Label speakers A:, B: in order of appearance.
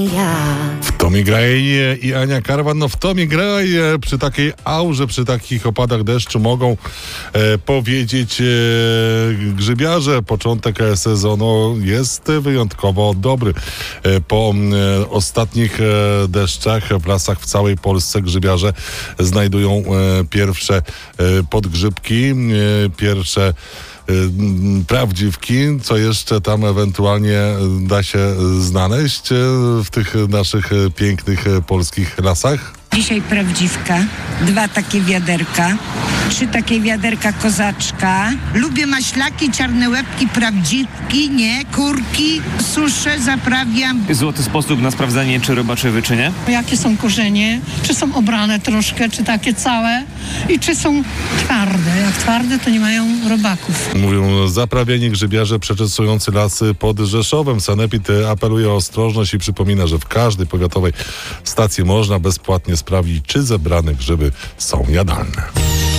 A: W to mi graj i Ania Karwan, no w to mi graj przy takiej aurze, przy takich opadach deszczu mogą powiedzieć grzybiarze. Początek sezonu jest wyjątkowo dobry. Po ostatnich deszczach w lasach w całej Polsce grzybiarze znajdują pierwsze podgrzybki, pierwsze prawdziwki, co jeszcze tam ewentualnie da się znaleźć w tych naszych pięknych polskich lasach?
B: Dzisiaj prawdziwka, 2 takie wiaderka, 3 takie wiaderka kozaczka. Lubię maślaki, czarne łebki, prawdziwki, nie, kurki, suszę, zaprawiam.
C: Złoty sposób na sprawdzanie, czy robaczywy, czy nie?
D: Jakie są korzenie, czy są obrane troszkę, czy takie całe i czy są twarde. Jak twarde, to nie mają robaków.
A: Mówią zaprawieni grzybiarze przeczesujący lasy pod Rzeszowem. Sanepid apeluje o ostrożność i przypomina, że w każdej powiatowej stacji można bezpłatnie sprawdzić, czy zebrane grzyby są jadalne.